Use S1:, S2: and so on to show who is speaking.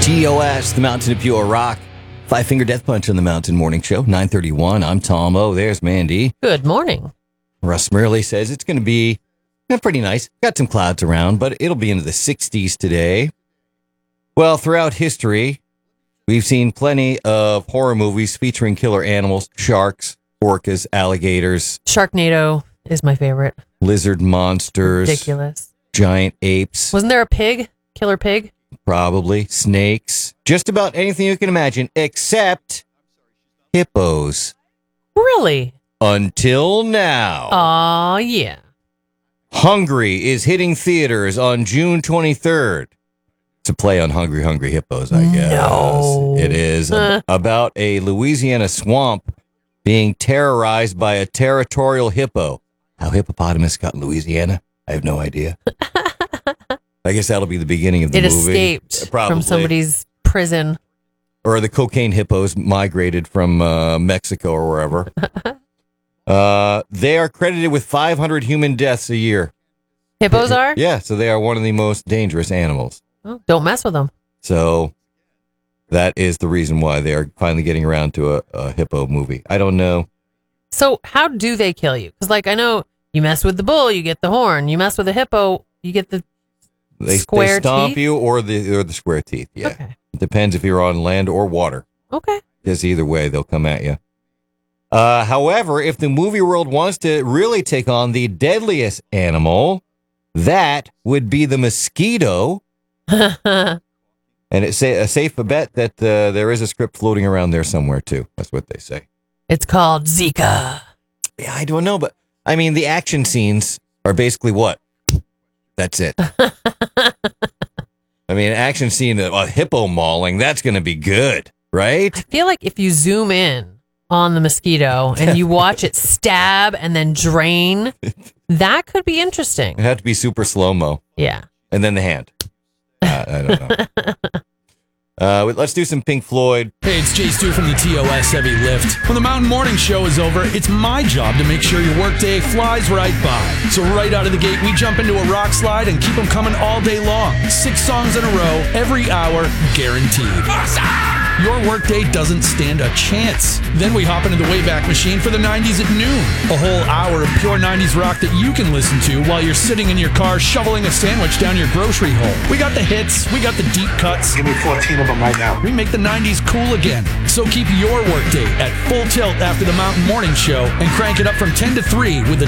S1: TOS, the Mountain of Pure Rock. Five Finger Death Punch on the Mountain Morning Show, 9:31. I'm Tom O. There's Mandy.
S2: Good morning.
S1: Russ Merley says it's going to be pretty nice. Got some clouds around, but it'll be into the 60s today. Well, throughout history, we've seen plenty of horror movies featuring killer animals, sharks, orcas, alligators.
S2: Sharknado is my favorite.
S1: Lizard monsters.
S2: Ridiculous.
S1: Giant apes.
S2: Wasn't there a pig? Killer pig?
S1: Probably. Snakes. Just about anything you can imagine, except hippos.
S2: Really?
S1: Until now.
S2: Aw, yeah.
S1: Hungry is hitting theaters on June 23rd. It's a play on Hungry Hungry Hippos, I guess.
S2: No.
S1: It is about a Louisiana swamp being terrorized by a territorial hippo. How hippopotamus got in Louisiana? I have no idea. I guess that'll be the beginning of the movie.
S2: It escaped
S1: Probably.
S2: from somebody's prison.
S1: Or the cocaine hippos migrated from Mexico or wherever. They are credited with 500 human deaths a year.
S2: Hippos are?
S1: Yeah, so they are one of the most dangerous animals.
S2: Oh, don't mess with them.
S1: So that is the reason why they are finally getting around to a hippo movie. I don't know.
S2: So how do they kill you? Because, I know you mess with the bull, you get the horn. You mess with a hippo, you get the square
S1: they stomp
S2: teeth?
S1: you or the square teeth. Yeah.
S2: Okay.
S1: It depends if you're on land or water.
S2: Okay.
S1: Because either way, they'll come at you. However, if the movie world wants to really take on the deadliest animal, that would be the mosquito. And it's a safe bet that there is a script floating around there somewhere, too. That's what they say.
S2: It's called Zika.
S1: Yeah, I don't know, but I mean, the action scenes are basically what? That's it. I mean, an action scene of a hippo mauling, that's going to be good, right?
S2: I feel like if you zoom in on the mosquito and you watch it stab and then drain, that could be interesting.
S1: It'd have to be super slow-mo.
S2: Yeah.
S1: And then the hand. I don't know. Let's do some Pink Floyd.
S3: Hey, it's Jay Stu from the TOS Heavy Lift. When the Mountain Morning Show is over, it's my job to make sure your workday flies right by. So right out of the gate, we jump into a rock slide and keep them coming all day long. 6 songs in a row, every hour, guaranteed. Awesome! Your workday doesn't stand a chance. Then we hop into the Wayback Machine for the 90s at noon. A whole hour of pure 90s rock that you can listen to while you're sitting in your car shoveling a sandwich down your grocery hole. We got the hits, we got the deep cuts.
S4: Give me 14 of them right now.
S3: We make the 90s cool again. So keep your workday at full tilt after the Mountain Morning Show and crank it up from 10 to 3 with the